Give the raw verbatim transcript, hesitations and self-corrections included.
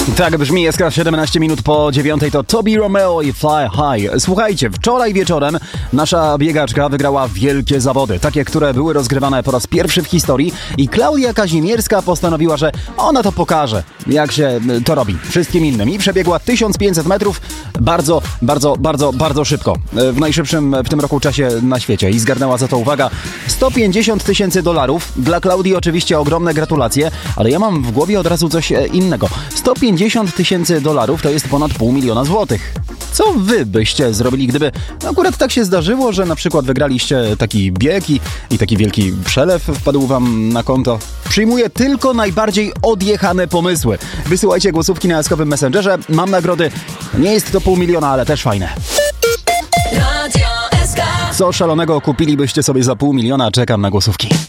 Tak brzmi, jest siedemnaście minut po dziewiątej, to Tobi Romeo i Fly High. Słuchajcie, wczoraj wieczorem nasza biegaczka wygrała wielkie zawody, takie, które były rozgrywane po raz pierwszy w historii i Klaudia Kazimierska postanowiła, że ona to pokaże, jak się to robi wszystkim innym i przebiegła tysiąc pięćset metrów bardzo, bardzo, bardzo, bardzo szybko. W najszybszym w tym roku czasie na świecie i zgarnęła za to, uwaga, sto pięćdziesiąt tysięcy dolarów. Dla Klaudii oczywiście ogromne gratulacje, ale ja mam w głowie od razu coś innego. sto pięćdziesiąt tysięcy dolarów to jest ponad pół miliona złotych. Co wy byście zrobili, gdyby akurat tak się zdarzyło, że na przykład wygraliście taki bieg i, i taki wielki przelew wpadł wam na konto? Przyjmuję tylko najbardziej odjechane pomysły. Wysyłajcie głosówki na eskowym Messengerze. Mam nagrody. Nie jest to pół miliona, ale też fajne. Co szalonego kupilibyście sobie za pół miliona? Czekam na głosówki.